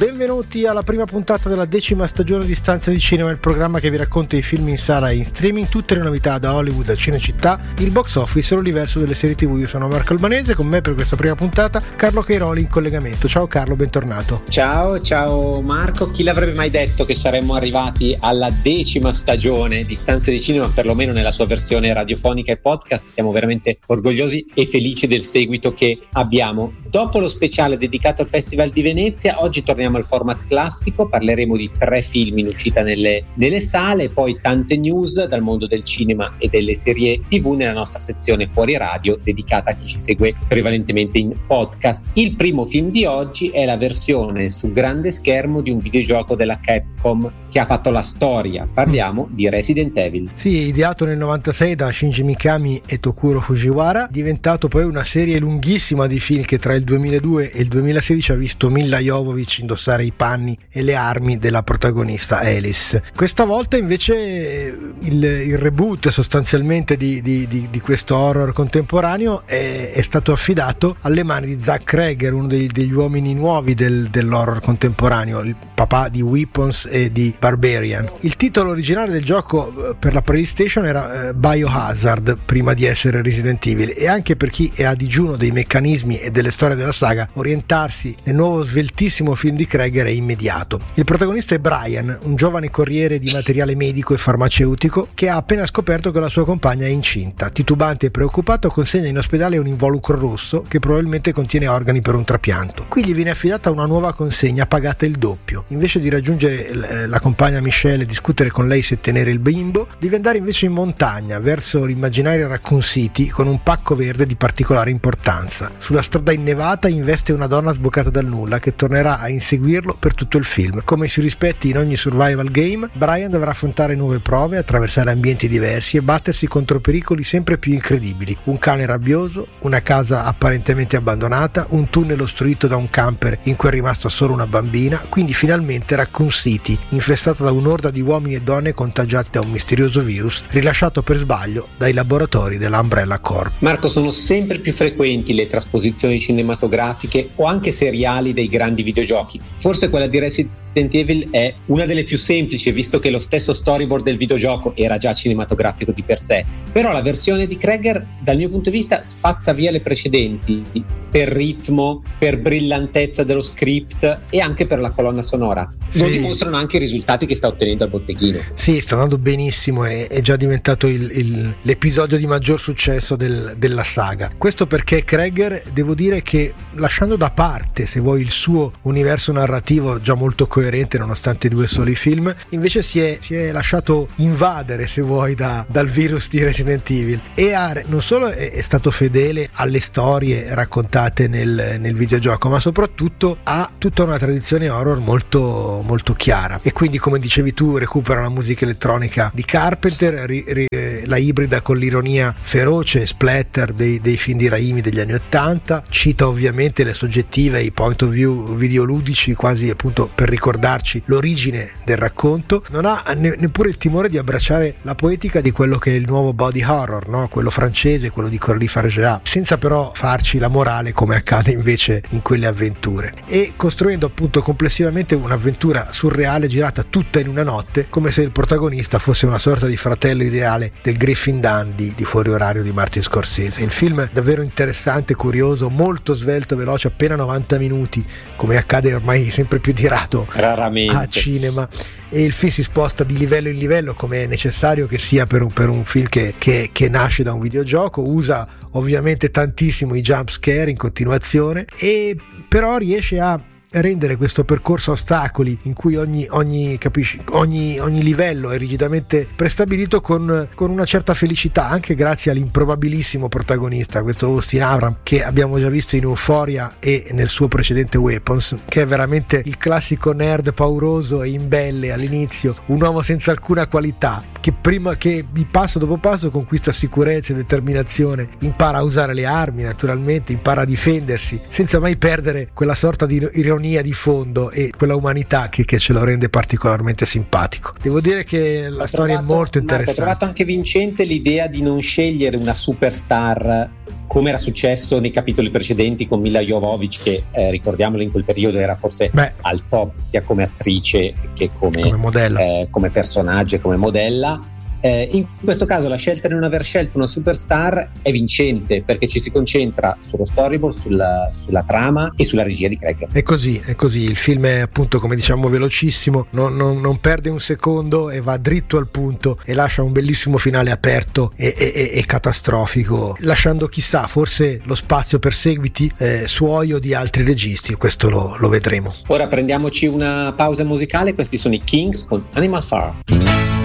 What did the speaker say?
Benvenuti alla prima puntata della 10ª stagione di Stanze di Cinema, il programma che vi racconta i film in sala e in streaming, tutte le novità da Hollywood a Cinecittà, il box office e l'universo delle serie TV. Io sono Marco Albanese, con me per questa prima puntata Carlo Cairoli in collegamento. Ciao Carlo, bentornato. Ciao Marco, chi l'avrebbe mai detto che saremmo arrivati alla 10ª stagione di Stanze di Cinema, perlomeno nella sua versione radiofonica e podcast. Siamo veramente orgogliosi e felici del seguito che abbiamo. Dopo lo speciale dedicato al Festival di Venezia, oggi torniamo al format classico, parleremo di 3 film in uscita nelle sale, poi tante news dal mondo del cinema e delle serie TV nella nostra sezione Fuori Radio, dedicata a chi ci segue prevalentemente in podcast. Il primo film di oggi è la versione su grande schermo di un videogioco della Capcom che ha fatto la storia. Parliamo di Resident Evil. Sì, ideato nel 96 da Shinji Mikami e Tokuro Fujiwara, diventato poi una serie lunghissima di film che tra il 2002 e il 2016 ha visto Milla Jovovich indossare i panni e le armi della protagonista Alice. Questa volta invece il reboot sostanzialmente di questo horror contemporaneo è stato affidato alle mani di Zach Cregger, uno degli uomini nuovi dell'horror contemporaneo, il papà di Weapons e di Barbarian. Il titolo originale del gioco per la PlayStation era Biohazard, prima di essere Resident Evil, e anche per chi è a digiuno dei meccanismi e delle storie della saga, orientarsi nel nuovo sveltissimo film di Cregger è immediato. Il protagonista è Brian, un giovane corriere di materiale medico e farmaceutico che ha appena scoperto che la sua compagna è incinta. Titubante e preoccupato, consegna in ospedale un involucro rosso che probabilmente contiene organi per un trapianto. Qui gli viene affidata una nuova consegna pagata il doppio. Invece di raggiungere la compagna Michelle e discutere con lei se tenere il bimbo, deve andare invece in montagna verso l'immaginaria Raccoon City con un pacco verde di particolare importanza. Sulla strada innevata investe una donna sboccata dal nulla che tornerà a inseguirlo per tutto il film. Come si rispetti in ogni survival game, Brian dovrà affrontare nuove prove, attraversare ambienti diversi e battersi contro pericoli sempre più incredibili: un cane rabbioso, una casa apparentemente abbandonata, un tunnel ostruito da un camper in cui è rimasta solo una bambina, quindi finalmente Raccoon City, infestata da un'orda di uomini e donne contagiati da un misterioso virus rilasciato per sbaglio dai laboratori dell'Umbrella Corp. Marco, sono sempre più frequenti le trasposizioni cinematografiche o anche seriali dei grandi videogiochi. Forse quella di Resident Evil è una delle più semplici, visto che lo stesso storyboard del videogioco era già cinematografico di per sé, però la versione di Cregger dal mio punto di vista spazza via le precedenti per ritmo, per brillantezza dello script e anche per la colonna sonora. Lo dimostrano anche i risultati che sta ottenendo al botteghino. Sì, sta andando benissimo, è già diventato l'episodio di maggior successo della saga. Questo perché Cregger, devo dire che, lasciando da parte se vuoi il suo universo narrativo già molto coerente nonostante 2 soli film, invece si è lasciato invadere, se vuoi, dal virus di Resident Evil, e non solo è stato fedele alle storie raccontate nel videogioco, ma soprattutto ha tutta una tradizione horror molto molto chiara, e quindi, come dicevi tu, recupera la musica elettronica di Carpenter, la ibrida con l'ironia feroce e splatter dei film di Raimi degli anni 80, cita ovviamente le soggettive e i point of view videoludici, quasi appunto per ricordarci l'origine del racconto. Non ha neppure il timore di abbracciare la poetica di quello che è il nuovo body horror, no? Quello francese, quello di Coralie Fargeat, senza però farci la morale come accade invece in quelle avventure, e costruendo appunto complessivamente un'avventura surreale girata tutta in una notte, come se il protagonista fosse una sorta di fratello ideale del Griffin Dunn di Fuori Orario di Martin Scorsese. Il film è davvero interessante, curioso, molto svelto, veloce, appena 90 minuti, come accade ormai sempre più di rado raramente a cinema, e il film si sposta di livello in livello, come è necessario che sia per un film che nasce da un videogioco. Usa ovviamente tantissimo i jump scare in continuazione, e però riesce a rendere questo percorso a ostacoli in cui ogni livello è rigidamente prestabilito con una certa felicità, anche grazie all'improbabilissimo protagonista, questo Austin Avram, che abbiamo già visto in Euphoria e nel suo precedente Weapons, che è veramente il classico nerd pauroso e imbelle all'inizio, un uomo senza alcuna qualità, che di passo dopo passo conquista sicurezza e determinazione, impara a usare le armi, naturalmente impara a difendersi senza mai perdere quella sorta di ironia ironia di fondo e quella umanità che ce lo rende particolarmente simpatico. Devo dire che la storia è molto interessante. Ho trovato anche vincente l'idea di non scegliere una superstar come era successo nei capitoli precedenti con Milla Jovovich, che ricordiamolo in quel periodo era forse al top sia come attrice che come modella, come personaggio e come modella. In questo caso la scelta di non aver scelto una superstar è vincente, perché ci si concentra sullo storyboard, sulla trama e sulla regia di Craig. È così, il film è appunto, come diciamo, velocissimo, non perde un secondo e va dritto al punto e lascia un bellissimo finale aperto e catastrofico, lasciando chissà forse lo spazio per seguiti suoi o di altri registi. Questo lo vedremo. Ora prendiamoci una pausa musicale, questi sono i Kings con Animal Farm.